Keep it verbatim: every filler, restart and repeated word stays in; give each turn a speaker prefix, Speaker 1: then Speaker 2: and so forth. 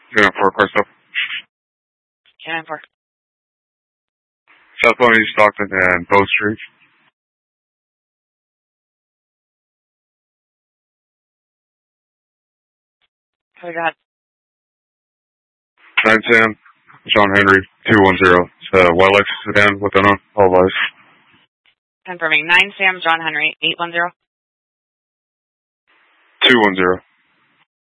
Speaker 1: Ten four, car stop.
Speaker 2: Ten four.
Speaker 1: Southbound East Stockton and Bow Street.
Speaker 2: Oh, God.
Speaker 1: nine Sam, John Henry, two one zero. It's a white Lexus sedan with an all eyes.
Speaker 2: Confirming. nine Sam, John Henry, eight one zero.
Speaker 1: two one zero.